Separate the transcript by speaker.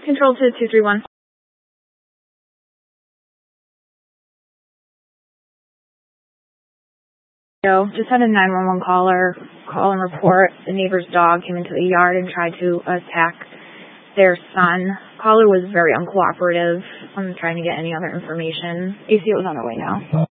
Speaker 1: Control to 231. Just had a 911 call and report the neighbor's dog came into the yard and tried to attack their son. Caller was very uncooperative. I'm trying to get any other information. ACO is on their way now.